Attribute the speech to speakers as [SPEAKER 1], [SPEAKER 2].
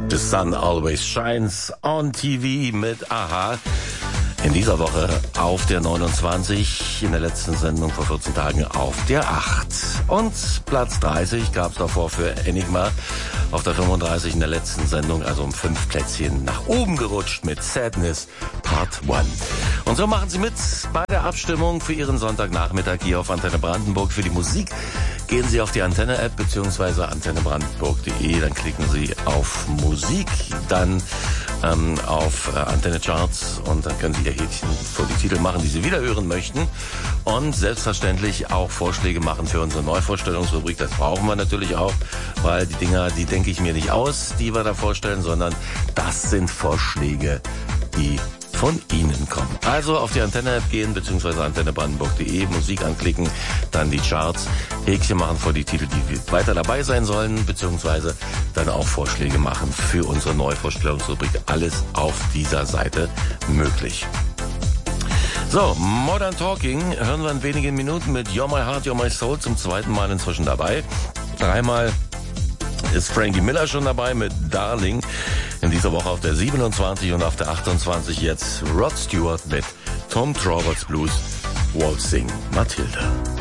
[SPEAKER 1] The Sun Always Shines on TV mit Aha. In dieser Woche auf der 29, in der letzten Sendung vor 14 Tagen auf der 8. Und Platz 30 gab es davor für Enigma auf der 35 in der letzten Sendung, also um 5 Plätzchen nach oben gerutscht mit Sadness Part 1. Und so machen Sie mit bei der Abstimmung für Ihren Sonntagnachmittag hier auf Antenne Brandenburg. Für die Musik gehen Sie auf die Antenne-App bzw. antennebrandenburg.de, dann klicken Sie auf Musik, dann auf Antenne Charts und dann können Sie Ihr Häkchen vor die Titel machen, die Sie wieder hören möchten und selbstverständlich auch Vorschläge machen für unsere Neuvorstellungsrubrik. Das brauchen wir natürlich auch, weil die Dinger, die denke ich mir nicht aus, die wir da vorstellen, sondern das sind Vorschläge, die von Ihnen kommen. Also auf die Antenne-App gehen, beziehungsweise antennebrandenburg.de, Musik anklicken, dann die Charts, Häkchen machen vor die Titel, die weiter dabei sein sollen, beziehungsweise dann auch Vorschläge machen für unsere Neuvorstellungsrubrik. Alles auf dieser Seite möglich. So, Modern Talking hören wir in wenigen Minuten mit You're My Heart, You're My Soul zum zweiten Mal inzwischen dabei. Dreimal ist Frankie Miller schon dabei mit Darling. In dieser Woche auf der 27 und auf der 28 jetzt Rod Stewart mit Tom Roberts Blues, Waltzing Matilda.